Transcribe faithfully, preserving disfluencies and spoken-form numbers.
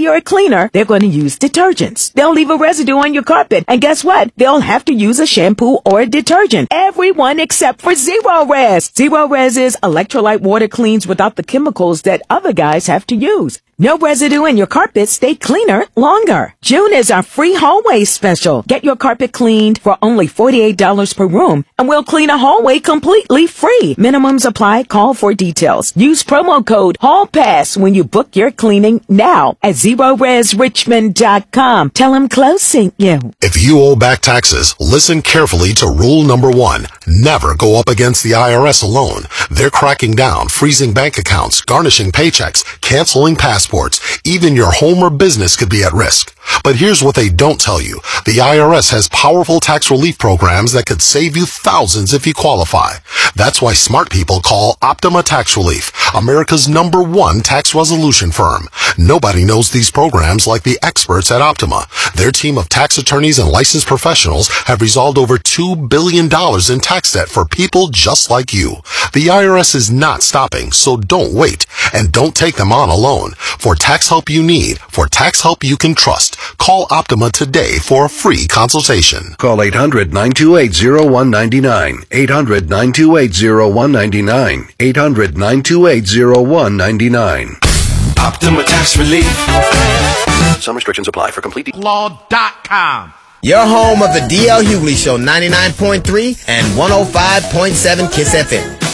you're a cleaner, they're going to use detergents. They'll leave a residue on your carpet. And guess what? They'll have to use a shampoo or a detergent. Everyone except for Zero Res. Zero Res's electrolyte water cleans without the chemicals that other guys have to use. No residue and your carpets stay cleaner longer. June is our free hallway special. Get your carpet cleaned for only forty-eight dollars per room, and we'll clean a hallway completely free. Minimums apply. Call for details. Use promo code HALLPASS when you book your cleaning now at zero res richmond dot com. Tell them Close sent you. If you owe back taxes, listen carefully to rule number one. Never go up against the I R S alone. They're cracking down, freezing bank accounts, garnishing paychecks, canceling passports. Even your home or business could be at risk. But here's what they don't tell you. The I R S has powerful tax relief programs that could save you thousands if you qualify. That's why smart people call Optima Tax Relief, America's number one tax resolution firm. Nobody knows these programs like the experts at Optima. Their team of tax attorneys and licensed professionals have resolved over two billion dollars in tax debt for people just like you. The I R S is not stopping, so don't wait. And don't take them on alone. For tax help you need, for tax help you can trust, call Optima today for a free consultation. Call eight hundred, nine two eight, zero one nine nine. eight hundred, nine two eight, zero one nine nine. eight hundred, nine two eight, zero one nine nine. Optima Tax Relief. Some restrictions apply. For complete law dot com. Your home of the D L Hughley Show, ninety-nine point three and one oh five point seven Kiss F M.